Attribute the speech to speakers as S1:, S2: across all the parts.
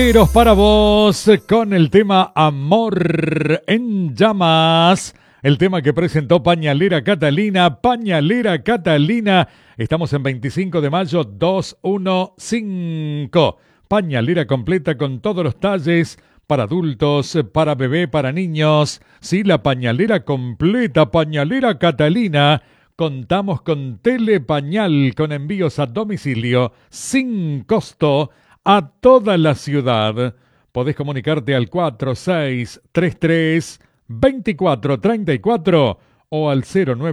S1: Para vos con el tema Amor en Llamas, el tema que presentó Pañalera Catalina. Pañalera Catalina, estamos en 25 de mayo 215. Pañalera completa con todos los talles, para adultos, para bebé, para niños. Sí, la pañalera completa, Pañalera Catalina. Contamos con Telepañal, con envíos a domicilio, sin costo, a toda la ciudad. Podés comunicarte al 4633-2434 o al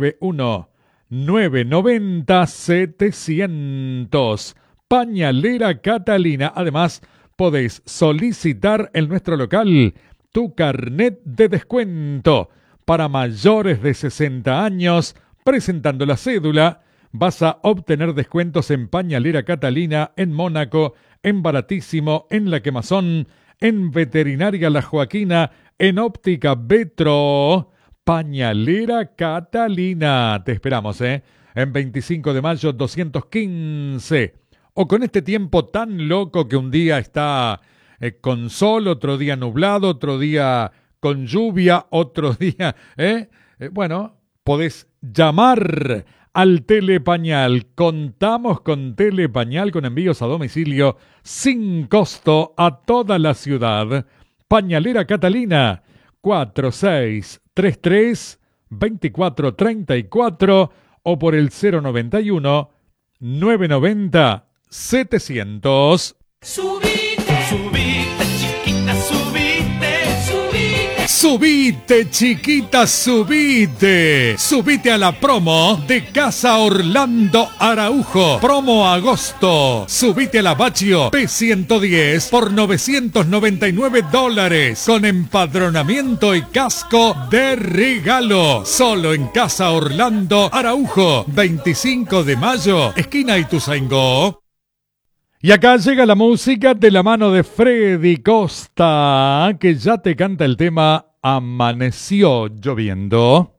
S1: 091-990-700. Pañalera Catalina. Además, podés solicitar en nuestro local tu carnet de descuento para mayores de 60 años. Presentando la cédula, vas a obtener descuentos en Pañalera Catalina, en Mónaco, en Baratísimo, en La Quemazón, en Veterinaria La Joaquina, en Óptica Vetro. Pañalera Catalina. Te esperamos, en 25 de mayo 215. O con este tiempo tan loco que un día está con sol, otro día nublado, otro día con lluvia, otro día... bueno, podés llamar al Telepañal. Contamos con Telepañal, con envíos a domicilio sin costo a toda la ciudad. Pañalera Catalina, 4633-2434 o por el 091-990-700.
S2: Subite, subite, chiquita, subite, subite.
S1: Subite, chiquita, subite. Subite a la promo de Casa Orlando Araujo. Promo agosto. Subite a la Baccio P110 por $999 con empadronamiento y casco de regalo. Solo en Casa Orlando Araujo. 25 de mayo, esquina Ituzaingó. Y acá llega la música de la mano de Freddy Costa, que ya te canta el tema Amaneció lloviendo.